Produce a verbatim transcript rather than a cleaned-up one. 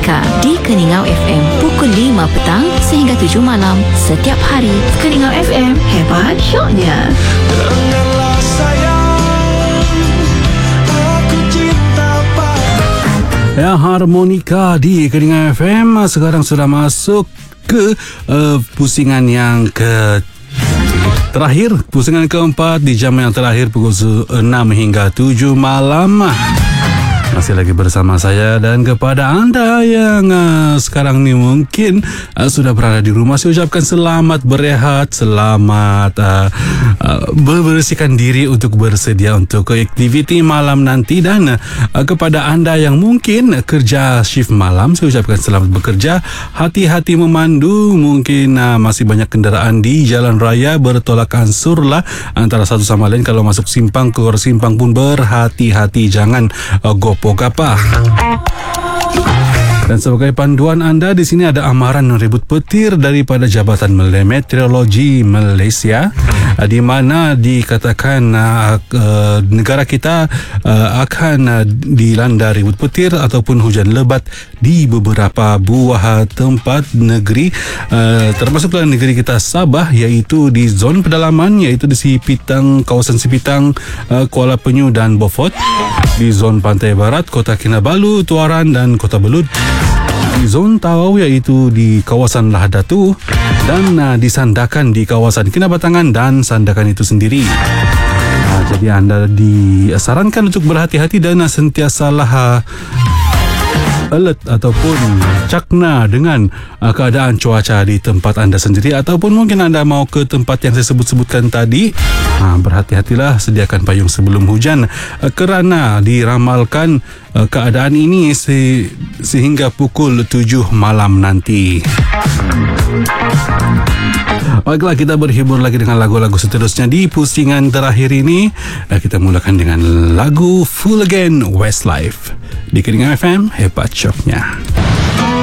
Harmonika di Keningau F M pukul lima petang sehingga tujuh malam setiap hari. Keningau F M, hebat syoknya. Dengarlah sayang, aku cinta padamu. Ya, Harmonika di Keningau F M sekarang sudah masuk ke uh, pusingan yang ke terakhir, pusingan keempat di jam yang terakhir pukul enam hingga tujuh malam. Masih lagi bersama saya, dan kepada anda yang uh, sekarang ni mungkin uh, sudah berada di rumah, saya ucapkan selamat berehat, selamat uh, uh, membersihkan diri untuk bersedia untuk aktiviti malam nanti. Dan uh, kepada anda yang mungkin kerja shift malam, saya ucapkan selamat bekerja, hati-hati memandu. Mungkin uh, masih banyak kenderaan di jalan raya bertolak ansur lah antara satu sama lain. Kalau masuk simpang, keluar simpang pun berhati-hati, jangan uh, gopo apa. Dan sebagai panduan anda, di sini ada amaran ribut petir daripada Jabatan Meteorologi Malaysia, di mana dikatakan uh, uh, negara kita uh, akan uh, dilanda ribut petir ataupun hujan lebat di beberapa buah tempat negeri, uh, termasuk dalam negeri kita Sabah, iaitu di zon pedalaman, iaitu di Sipitang, kawasan Sipitang, uh, Kuala Penyu dan Beaufort, di zon pantai barat Kota Kinabalu, Tuaran dan Kota Belud, di zon Tawau iaitu di kawasan Lahadatu, dan uh, di Sandakan di kawasan Kinabatangan dan Sandakan itu sendiri. Uh, jadi anda disarankan untuk berhati-hati dan uh, sentiasalah uh, alert ataupun cakna dengan uh, keadaan cuaca di tempat anda sendiri, ataupun mungkin anda mau ke tempat yang saya sebut-sebutkan tadi. uh, Berhati-hatilah, sediakan payung sebelum hujan, uh, kerana diramalkan uh, keadaan ini se- sehingga pukul tujuh malam nanti. Baiklah, kita berhibur lagi dengan lagu-lagu seterusnya di pusingan terakhir ini. uh, Kita mulakan dengan lagu Full Again Westlife di Keningau F M, hebat syoknya.